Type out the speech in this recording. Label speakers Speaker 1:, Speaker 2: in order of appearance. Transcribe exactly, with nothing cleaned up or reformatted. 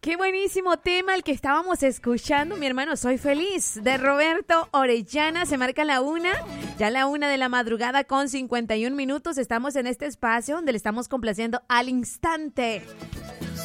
Speaker 1: Qué buenísimo tema el que estábamos escuchando, mi hermano. Soy feliz, de Roberto Orellana. Se marca la una, ya la una de la madrugada con cincuenta y un minutos. Estamos en este espacio donde le estamos complaciendo al instante.